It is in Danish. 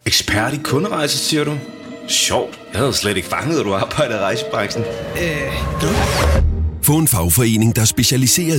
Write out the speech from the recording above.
Ekspert i kunderejser, siger du? Sjovt. Jeg havde slet ikke fanget, at du arbejder i rejsebranchen. Få en fagforening, der er specialiseret